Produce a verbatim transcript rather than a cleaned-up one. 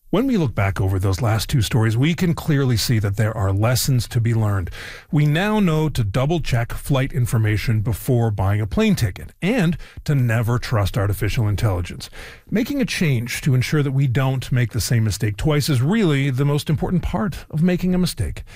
When we look back over those last two stories, we can clearly see that there are lessons to be learned. We now know to double-check flight information before buying a plane ticket and to never trust artificial intelligence. Making a change to ensure that we don't make the same mistake twice is really the most important part of making a mistake.